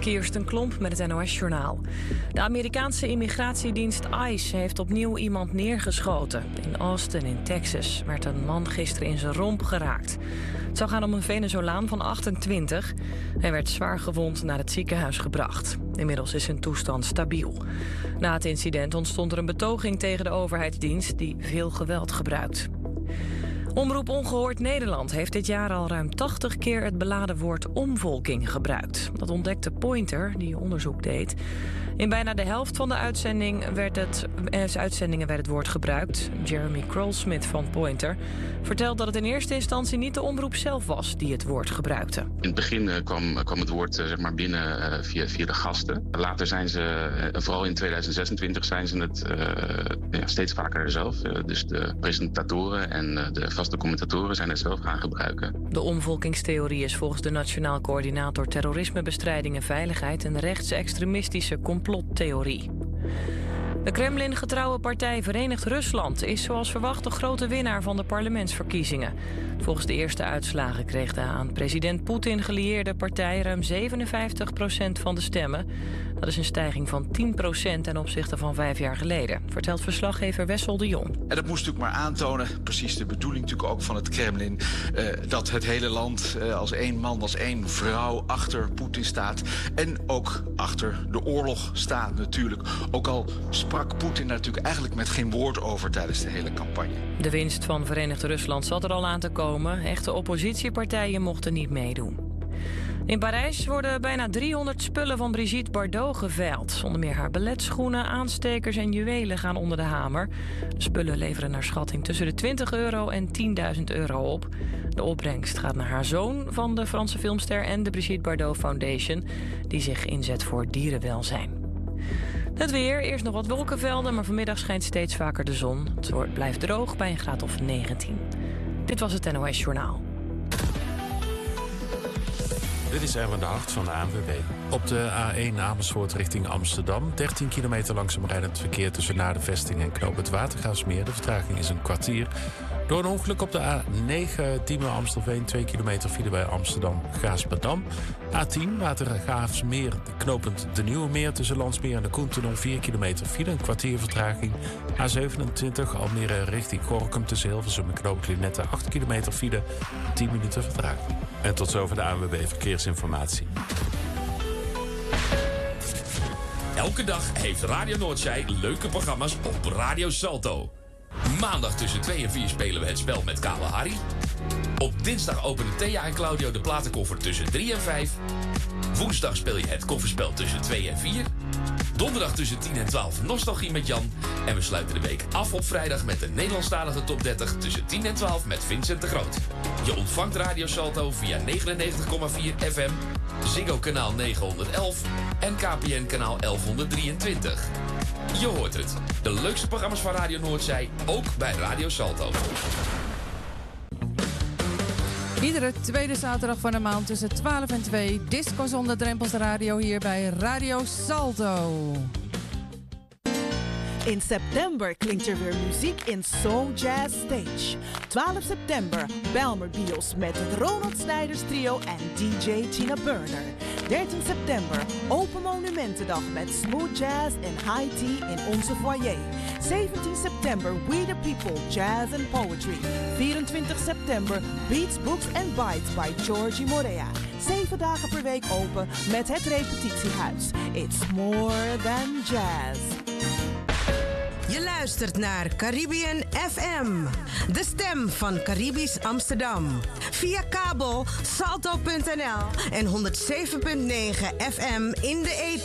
Kirsten Klomp met het NOS-journaal. De Amerikaanse immigratiedienst ICE heeft opnieuw iemand neergeschoten. In Austin in Texas werd een man gisteren in zijn romp geraakt. Het zou gaan om een Venezolaan van 28. Hij werd zwaar gewond naar het ziekenhuis gebracht. Inmiddels is zijn toestand stabiel. Na het incident ontstond er een betoging tegen de overheidsdienst die veel geweld gebruikt. Omroep Ongehoord Nederland heeft dit jaar al ruim 80 keer het beladen woord omvolking gebruikt. Dat ontdekte Pointer, die onderzoek deed. In bijna de helft van de uitzendingen werd het woord gebruikt. Jeremy Krolsmith van Pointer vertelt dat het in eerste instantie niet de omroep zelf was die het woord gebruikte. In het begin kwam het woord binnen via de gasten. Later zijn ze, vooral in 2026, zijn ze het steeds vaker zelf. Dus de presentatoren en de vaste commentatoren zijn het zelf gaan gebruiken. De omvolkingstheorie is volgens de Nationaal Coördinator Terrorismebestrijding en Veiligheid een rechtsextremistische complottheorie. De Kremlin-getrouwe partij Verenigd Rusland is zoals verwacht de grote winnaar van de parlementsverkiezingen. Volgens de eerste uitslagen kreeg de aan president Poetin gelieerde partij ruim 57% van de stemmen. Dat is een stijging van 10% ten opzichte van 5 jaar geleden, vertelt verslaggever Wessel de Jong. En dat moest natuurlijk maar aantonen, precies de bedoeling natuurlijk ook van het Kremlin, dat het hele land als één man, als één vrouw achter Poetin staat. En ook achter de oorlog staat natuurlijk. Ook al sprak Poetin daar natuurlijk eigenlijk met geen woord over tijdens de hele campagne. De winst van Verenigd Rusland zat er al aan te komen. Echte oppositiepartijen mochten niet meedoen. In Parijs worden bijna 300 spullen van Brigitte Bardot geveild. Onder meer haar balletschoenen, aanstekers en juwelen gaan onder de hamer. De spullen leveren naar schatting tussen de €20 en €10.000 op. De opbrengst gaat naar haar zoon van de Franse filmster en de Brigitte Bardot Foundation, die zich inzet voor dierenwelzijn. Het weer, eerst nog wat wolkenvelden, maar vanmiddag schijnt steeds vaker de zon. Het blijft droog bij een graad of 19. Dit was het NOS Journaal. Dit is Erwin de Hart van de ANWB. Op de A1 Amersfoort richting Amsterdam. 13 kilometer langzaam rijdend verkeer tussen Na de Vesting en Knoop het Watergraafsmeer. De vertraging is een kwartier. Door een ongeluk op de A9 Diemen-Amstelveen. 2 kilometer file bij Amsterdam-Gaasperdam. A10 Watergraafsmeer knooppunt de Nieuwe Meer tussen Landsmeer en de Koentunnel. 4 kilometer file, een kwartier vertraging. A27 Almere richting Gorinchem tussen Hilversum en knooppunt Lunette. 8 kilometer file, 10 minuten vertraging. En tot zover de ANWB Verkeersinformatie. Elke dag heeft Radio Noordzij leuke programma's op Radio Salto. Maandag tussen 2 en 4 spelen we het spel met Kale Harry. Op dinsdag openen Thea en Claudio de platenkoffer tussen 3 en 5. Woensdag speel je het kofferspel tussen 2 en 4. Donderdag tussen 10 en 12 Nostalgie met Jan. En we sluiten de week af op vrijdag met de Nederlandstalige top 30 tussen 10 en 12 met Vincent de Groot. Je ontvangt Radio Salto via 99,4 FM, Ziggo kanaal 911 en KPN kanaal 1123. Je hoort het. De leukste programma's van Radio Noordzij, ook bij Radio Salto. Iedere tweede zaterdag van de maand tussen 12 en 2... Disco zonder drempels radio hier bij Radio Salto. In september klinkt er weer muziek in Soul Jazz Stage. 12 september Belmer Bios met het Ronald Snijders trio en DJ Tina Burner. 13 september Open Monumentendag met Smooth Jazz en High Tea in onze foyer. 17 september We the People Jazz and Poetry. 24 september Beats, Books and Bites by Georgie Morea. 7 dagen per week open met het repetitiehuis. It's more than jazz. Je luistert naar Caribbean FM, de stem van Caribisch Amsterdam. Via kabel salto.nl en 107.9 FM in de ether.